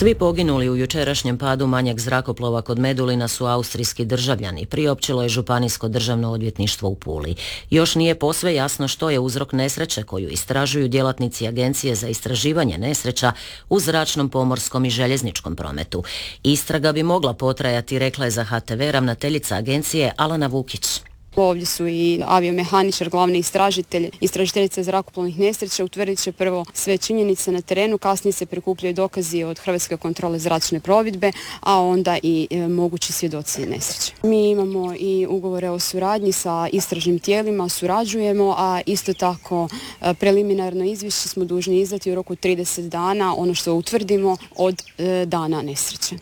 Svi poginuli u jučerašnjem padu manjeg zrakoplova kod Medulina su austrijski državljani, priopćilo je Županijsko državno odvjetništvo u Puli. Još nije posve jasno što je uzrok nesreće koju istražuju djelatnici Agencije za istraživanje nesreća u zračnom, pomorskom i željezničkom prometu. Istraga bi mogla potrajati, rekla je za HTV ravnateljica agencije Alana Vukić. Ovdje su i aviomehaničar, glavni istražitelj, istražiteljica zrakoplovnih nesreća. Utvrdit će prvo sve činjenice na terenu, kasnije se prikupljaju dokazi od Hrvatske kontrole zračne plovidbe, a onda i mogući svjedoci nesreće. Mi imamo i ugovore o suradnji sa istražnim tijelima, surađujemo, a isto tako preliminarno izvješće smo dužni izdati u roku 30 dana, ono što utvrdimo od dana nesreće.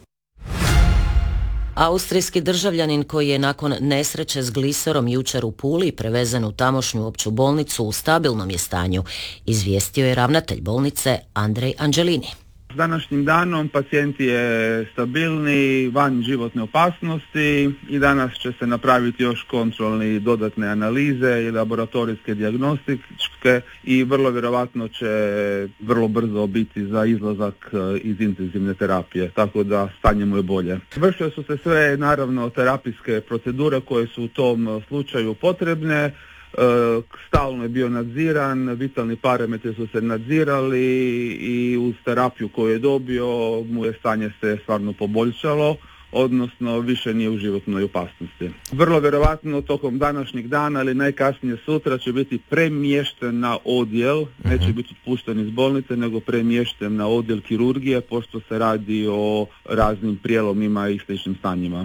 Austrijski državljanin koji je nakon nesreće s gliserom jučer u Puli prevezen u tamošnju opću bolnicu u stabilnom je stanju, izvijestio je ravnatelj bolnice Andrej Angelini. S današnjim danom pacijent je stabilni, van životne opasnosti i danas će se napraviti još kontrolni dodatne analize i laboratorijske dijagnostičke i vrlo vjerojatno će vrlo brzo biti za izlazak iz intenzivne terapije, tako da stanje mu je bolje. Vršile su se sve naravno terapijske procedure koje su u tom slučaju potrebne. Stalno je bio nadziran, vitalni parametri su se nadzirali i uz terapiju koju je dobio mu je stanje se stvarno poboljšalo, odnosno više nije u životnoj opasnosti. Vrlo vjerojatno tokom današnjeg dana ili najkasnije sutra će biti premješten na odjel, neće biti otpušten iz bolnice, nego premješten na odjel kirurgije, pošto se radi o raznim prijelomima i sličnim stanjima.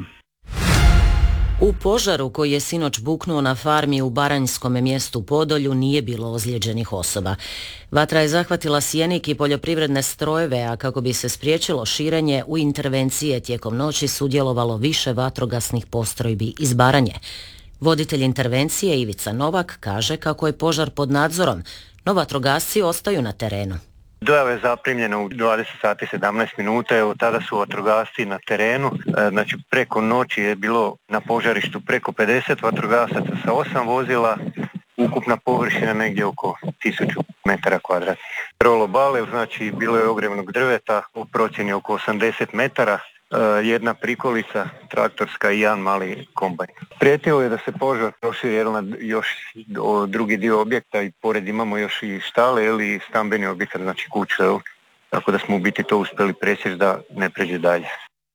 U požaru koji je sinoć buknuo na farmi u baranjskom mjestu Podolju nije bilo ozlijeđenih osoba. Vatra je zahvatila sjenik i poljoprivredne strojeve, a kako bi se spriječilo širenje, u intervencije tijekom noći sudjelovalo više vatrogasnih postrojbi iz Baranje. Voditelj intervencije Ivica Novak kaže kako je požar pod nadzorom, no vatrogasci ostaju na terenu. Dojava je zaprimljena u 20 sati 17 minuta, evo tada su vatrogasci na terenu, znači preko noći je bilo na požarištu preko 50 vatrogasaca sa 8 vozila, ukupna površina negdje oko 1000 metara kvadratnih. Rolo bale, znači bilo je ogrevnog drveta u procjeni oko 80 metara, jedna prikolica traktorska i jedan mali kombajn. Prijetilo je da se požar proširi na još drugi dio objekta i pored imamo još i štale ili stambeni objekat, znači kuće, tako da smo u biti to uspjeli presjeći da ne pređe dalje.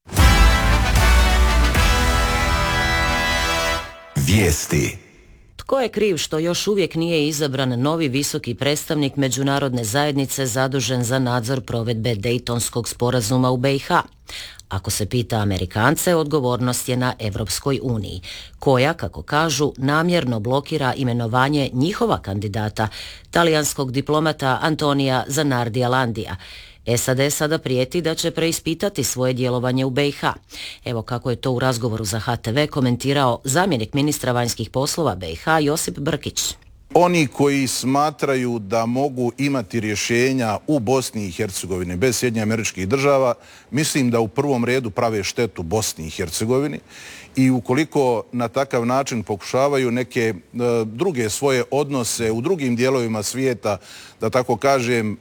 Vijesti. Tko je kriv što još uvijek nije izabran novi visoki predstavnik međunarodne zajednice zadužen za nadzor provedbe Dejtonskog sporazuma u BiH? Ako se pita Amerikance, odgovornost je na Europskoj uniji, koja, kako kažu, namjerno blokira imenovanje njihova kandidata, talijanskog diplomata Antonija Zanardija Landija. SAD sada prijeti da će preispitati svoje djelovanje u BiH. Evo kako je to u razgovoru za HTV komentirao zamjenik ministra vanjskih poslova BiH Josip Brkić. Oni koji smatraju da mogu imati rješenja u Bosni i Hercegovini bez Sjedinjenih Američkih Država, mislim da u prvom redu prave štetu Bosni i Hercegovini i ukoliko na takav način pokušavaju neke druge svoje odnose u drugim dijelovima svijeta, da tako kažem,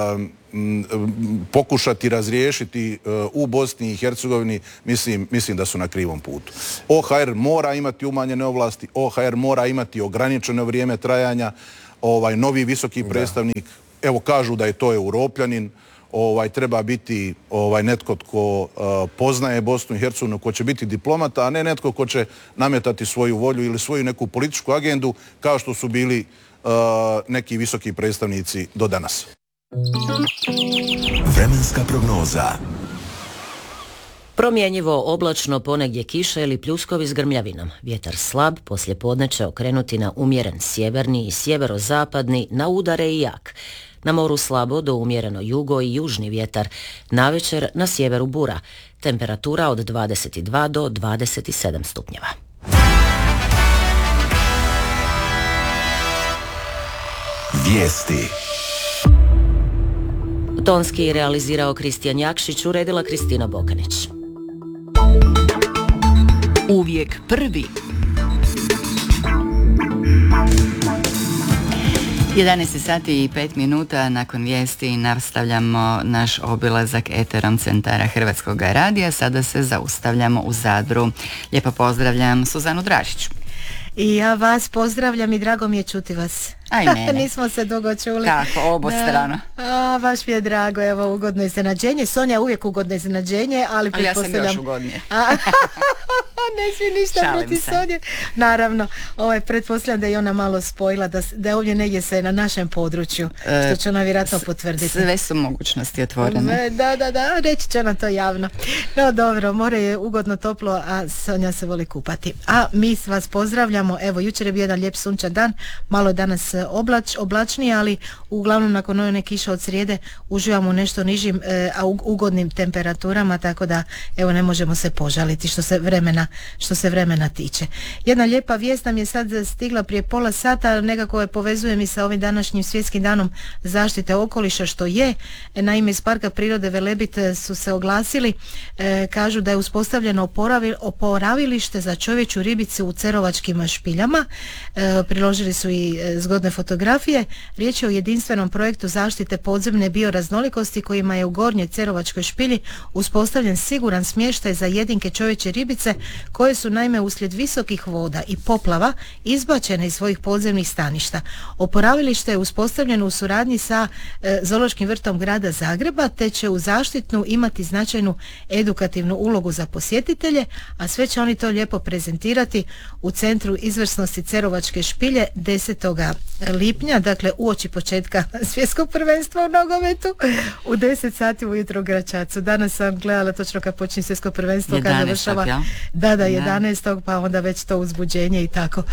pokušati razriješiti u Bosni i Hercegovini, mislim da su na krivom putu. OHR mora imati umanjene ovlasti, OHR mora imati ograničeno vrijeme trajanja, novi visoki predstavnik, evo kažu da je to Europljanin, treba biti netko tko poznaje Bosnu i Hercegovinu, ko će biti diplomata, a ne netko ko će nametati svoju volju ili svoju neku političku agendu kao što su bili neki visoki predstavnici do danas. Vremenska prognoza. Promjenjivo, oblačno, ponegdje kiša ili pljuskovi s grmljavinom. Vjetar slab, poslijepodne će okrenuti na umjeren sjeverni i sjeverozapadni, na udare i jak. Na moru slabo do umjereno jugo i južni vjetar. Navečer na sjeveru bura. Temperatura od 22 do 27 stupnjeva. Vijesti. Tonski realizirao Kristijan Jakšić, uredila Kristina Bokanić. Uvijek prvi. 11 sati i 5 minuta nakon vijesti nastavljamo naš obilazak eterom centara Hrvatskog radija. Sada se zaustavljamo u Zadru. Lijepo pozdravljam Suzanu Dražić. I ja vas pozdravljam i drago mi je čuti vas. Aj mene. Nismo se dugo čuli. Tako, obostrano. Baš mi je drago, evo, ugodno iznenađenje. Sonja uvijek ugodno iznenađenje, ali pretpostavljam... Ja sam još ugodnije. Ne svi ništa protiv Sonje. Naravno, pretpostavljam da je ona malo spojila, da je ovdje negdje se na našem području, što će ona vjerojatno potvrditi. Sve su mogućnosti otvorene. Da, reći će ona to javno. No dobro, more je ugodno toplo, a Sonja se voli kupati. A mi vas pozdravljamo, evo, jučer je bio jedan lijep sunčan dan, malo je danas oblačniji, ali uglavnom nakon one kiše od srijede uživamo u nešto nižim, a ugodnim temperaturama, tako da evo ne možemo se požaliti što se vremena tiče. Jedna lijepa vijest nam je sad stigla prije pola sata, nekako je povezujem i sa ovim današnjim svjetskim danom zaštite okoliša, što je. Naime, iz Parka prirode Velebit su se oglasili, kažu da je uspostavljeno oporavilište za čovječju ribicu u Cerovačkim špiljama. Priložili su i zgodne fotografije. Riječ je o jedinstvenom projektu zaštite podzemne bioraznolikosti kojima je u Gornjoj Cerovačkoj špilji uspostavljen siguran smještaj za jedinke čovječje ribice koje su naime uslijed visokih voda i poplava izbačene iz svojih podzemnih staništa. Oporavilište je uspostavljeno u suradnji sa Zoološkim vrtom grada Zagreba, te će u zaštitnu imati značajnu edukativnu ulogu za posjetitelje, a sve će oni to lijepo prezentirati u Centru izvrsnosti Cerovačke špilje 10. lipnja, dakle uoči početka svjetskog prvenstva u nogometu u 10 sati ujutro u Gračacu. Danas sam gledala točno kad počinje svjetsko prvenstvo, kad završava 11. pa onda već to uzbuđenje i tako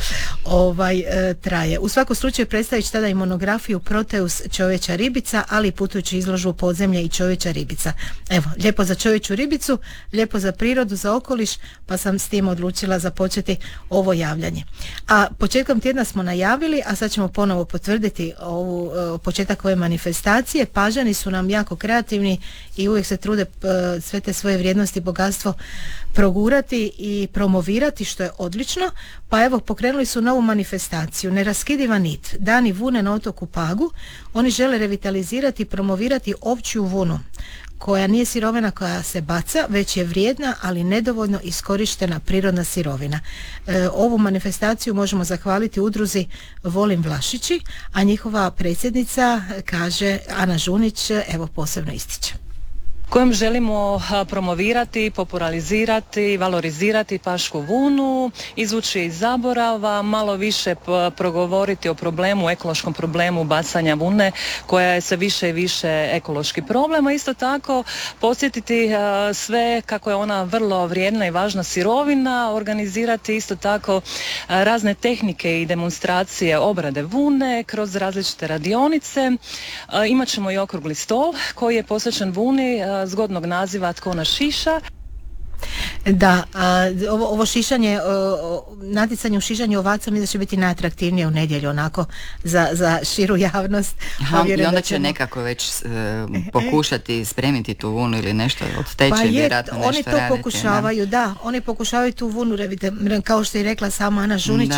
traje. U svakom slučaju predstavit će tada i monografiju Proteus čovječja ribica, ali i putujući izložbu podzemlje i čovječja ribica. Evo, lijepo za čovječju ribicu, lijepo za prirodu, za okoliš, pa sam s tim odlučila započeti ovo javljanje. A početkom tjedna smo najavili, a sad ćemo ponovo potvrditi početak ove manifestacije. Pažani su nam jako kreativni i uvijek se trude sve te svoje vrijednosti, bogatstvo progurati i promovirati, što je odlično. Pa evo, pokrenuli su novu manifestaciju Neraskidiva nit, Dani vune na otoku Pagu. Oni žele revitalizirati i promovirati ovčju vunu, koja nije sirovina koja se baca, već je vrijedna, ali nedovoljno iskorištena prirodna sirovina. Ovu manifestaciju možemo zahvaliti udruzi Volim Vlašići, a njihova predsjednica, kaže Ana Žunić, evo posebno ističe. Kojom želimo promovirati, popularizirati, valorizirati pašku vunu, izvući iz zaborava, malo više progovoriti o problemu, ekološkom problemu bacanja vune, koja je sve više i više ekološki problem, a isto tako podsjetiti sve kako je ona vrlo vrijedna i važna sirovina, organizirati isto tako razne tehnike i demonstracije obrade vune kroz različite radionice. Imat ćemo i okrugli stol koji je posvećen vuni, zgodnog naziva Tko nas šiša. Da, ovo šišanje, natjecanje u šišanju ovaca mi da će biti najatraktivnije u nedjelju, onako za širu javnost. I onda će nekako već pokušati spremiti tu vunu ili nešto od teče, vjerojatno nešto raditi. Oni to pokušavaju, da, oni pokušavaju tu vunu, kao što je rekla sama Ana Žunić,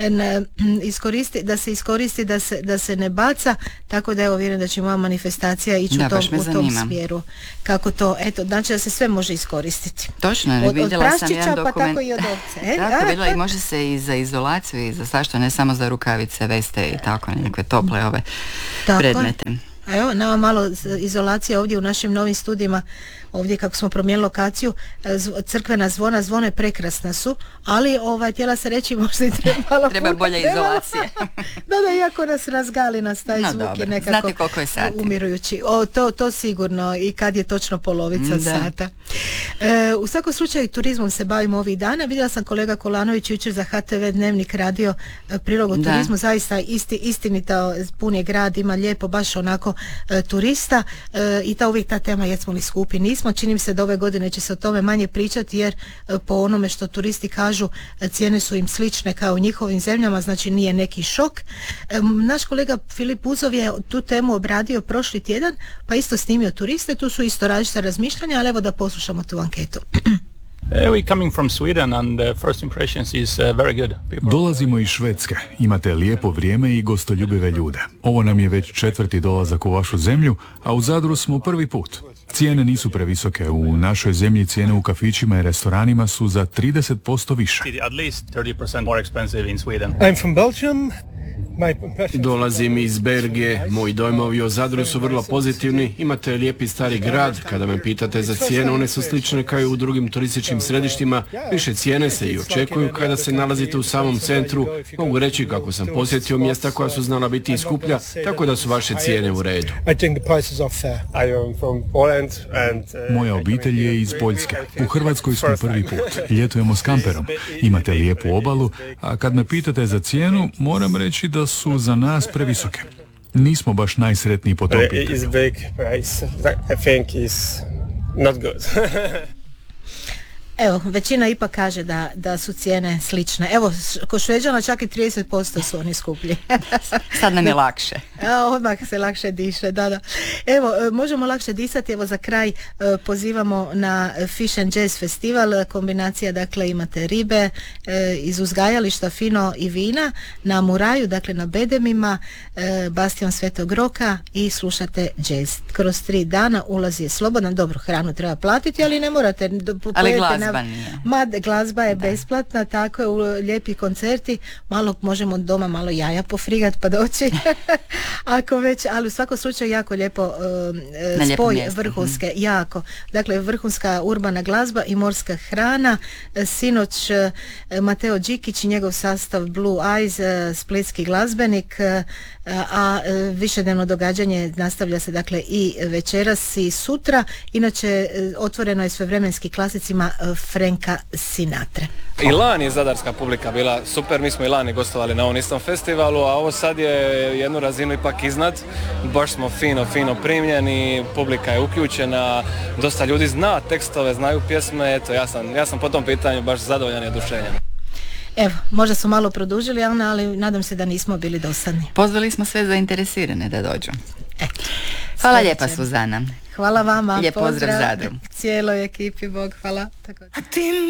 da se ne baca, tako da evo vjerujem da će moja manifestacija ići u tom smjeru. Kako to, eto, znači da se sve može iskoristiti. Točno, vidjela sam jedan dokument. Pa tako i od ovce. Tako, vidjela i može se i za izolaciju i za svašta, ne samo za rukavice, veste i tako, nekakve tople ove predmete. Evo, nama malo izolacija ovdje u našim novim studijima, ovdje kako smo promijenili lokaciju, crkvena zvone prekrasna su, ali htjela se reći možda i treba bolja izolacija. Da, iako nas razgali nas taj zvuk je nekako. Znate koliko je sati? Umirujući. To sigurno, i kad je točno polovica sata. U svakom slučaju turizmom se bavimo ovih dana. Vidjela sam kolega Kolanović jučer za HTV Dnevnik radio prilog o turizmu, zaista istinita, pun je grad, ima lijepo baš onako turista i uvijek ta tema jesmo li skupi, nismo. Čini mi se da ove godine će se o tome manje pričati, jer po onome što turisti kažu cijene su im slične kao u njihovim zemljama, znači nije neki šok. Naš kolega Filip Uzov je tu temu obradio prošli tjedan, pa isto snimio turiste, tu su isto različita razmišljanja, ali evo da poslušamo tu anketu. We coming from Sweden and the first impressions is very good. Dolazimo iz Švedske. Imate lijepo vrijeme i gostoljubive ljude. Ovo nam je već 4. dolazak u vašu zemlju, a u Zadru smo prvi put. Cijene nisu previsoke. U našoj zemlji cijene u kafićima i restoranima su za 30% više. At least 30% more expensive in Sweden. I'm from Belgium. Dolazim iz Belgije, moji dojmovi o Zadru su vrlo pozitivni, imate lijepi stari grad, kada me pitate za cijene, one su slične kao i u drugim turističkim središtima, više cijene se i očekuju kada se nalazite u samom centru, mogu reći kako sam posjetio mjesta koja su znala biti i skuplja, tako da su vaše cijene u redu. Moja obitelj je iz Poljske, u Hrvatskoj smo prvi put, ljetujemo s kamperom, imate lijepu obalu, a kad me pitate za cijenu, moram reći da su za nas previsoke. Nismo baš najsretniji po tom pitanju. Evo, većina ipak kaže da su cijene slične. Evo, kod Šveđana čak i 30% su oni skuplji. Sad nam je lakše. Odmah se lakše diše, da. Evo, možemo lakše disati. Evo, za kraj pozivamo na Fish and Jazz festival. Kombinacija, dakle, imate ribe iz uzgajališta, fino i vina, na Muraju, dakle, na Bedemima, Bastion Svetog Roka i slušate jazz. Kroz 3 dana ulaz je slobodan. Dobro, hranu treba platiti, ali ne morate. Ali glazba glazba je besplatna, tako je, lijepi koncerti, malo možemo doma malo jaja pofrigat pa doći ako već, ali u svakom slučaju jako lijepo spoj vrhunske, jako, dakle vrhunska urbana glazba i morska hrana. Sinoć Mateo Đikić i njegov sastav Blue Eyes, splitski glazbenik, a višednevno događanje nastavlja se dakle i večeras i sutra. Inače otvoreno je svevremenski klasicima Franka Sinatre. I lani je zadarska publika bila super, mi smo i lani gostovali na ovom istom festivalu, a ovo sad je jednu razinu ipak iznad, baš smo fino primljeni, publika je uključena, dosta ljudi zna tekstove, znaju pjesme, eto ja sam po tom pitanju baš zadovoljan i oduševljen. Evo, možda su malo produžili, ali nadam se da nismo bili dosadni. Pozvali smo sve zainteresirane da dođu. Hvala lijepa, Suzana. Hvala vama. Lijep pozdrav Zadru. Cijeloj ekipi, Bog, hvala. Tako.